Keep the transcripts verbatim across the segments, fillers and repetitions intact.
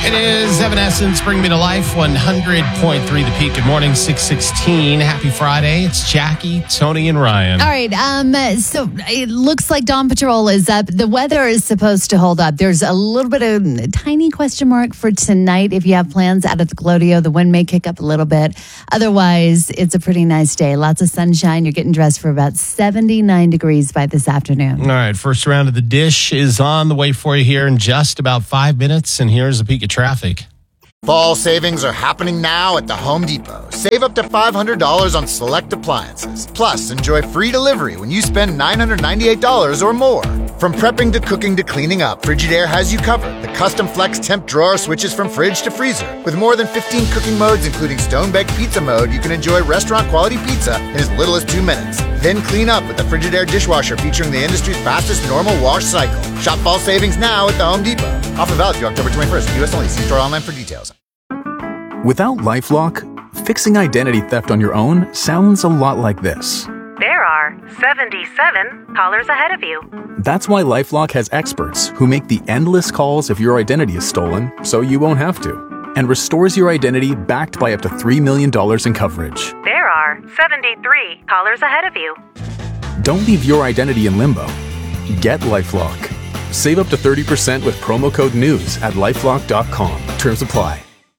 It is Evanescence, Bring Me to Life, one hundred point three The Peak. Good morning, six sixteen. Happy Friday. It's Jackie, Tony, and Ryan. All right, um, so it looks like Dawn Patrol is up. The weather is supposed to hold up. There's a little bit of a tiny question mark for tonight. If you have plans out at the Clodio, the wind may kick up a little bit. Otherwise, it's a pretty nice day. Lots of sunshine. You're getting dressed for about seventy-nine degrees by this afternoon. All right, first round of the dish is on the way for you here in just about five minutes, and here's a peek at traffic. Fall savings are happening now at the Home Depot. Save up to five hundred dollars on select appliances. Plus, enjoy free delivery when you spend nine hundred ninety-eight dollars or more. From prepping to cooking to cleaning up, Frigidaire has you covered. The custom flex temp drawer switches from fridge to freezer. With more than fifteen cooking modes, including stone-baked pizza mode, you can enjoy restaurant-quality pizza in as little as two minutes. Then clean up with the Frigidaire dishwasher featuring the industry's fastest normal wash cycle. Shop fall savings now at the Home Depot. Offer valid through October twenty-first. U S only. See store online for details. Without LifeLock, fixing identity theft on your own sounds a lot like this. There are seventy-seven callers ahead of you. That's why LifeLock has experts who make the endless calls if your identity is stolen, so you won't have to, and restores your identity backed by up to three million dollars in coverage. There are seventy-three callers ahead of you. Don't leave your identity in limbo. Get LifeLock. Save up to thirty percent with promo code NEWS at lifelock dot com. Terms apply.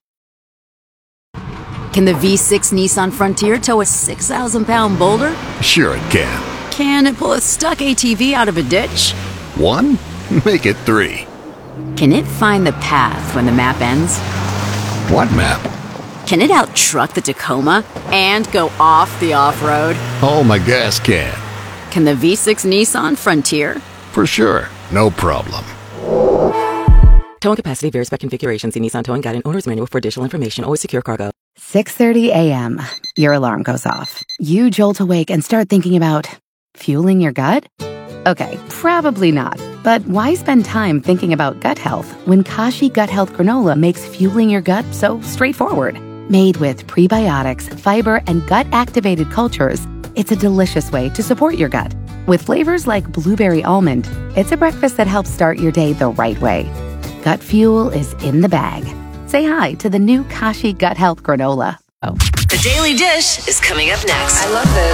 Can the V six Nissan Frontier tow a six thousand pound boulder? Sure it can. Can it pull a stuck A T V out of a ditch? One? Make it three. Can it find the path when the map ends? What map? Can it out-truck the Tacoma and go off the off-road? Oh, my gas can. Can the V six Nissan Frontier? For sure. No problem. Towing capacity varies by configuration. See Nissan Towing Guide and Owner's Manual for additional information. Always secure cargo. six thirty a.m. Your alarm goes off. You jolt awake and start thinking about fueling your gut? Okay, probably not. But why spend time thinking about gut health when Kashi Gut Health Granola makes fueling your gut so straightforward? Made with prebiotics, fiber, and gut-activated cultures, it's a delicious way to support your gut. With flavors like blueberry almond, it's a breakfast that helps start your day the right way. Gut fuel is in the bag. Say hi to the new Kashi Gut Health Granola. Oh. The Daily Dish is coming up next. I love this.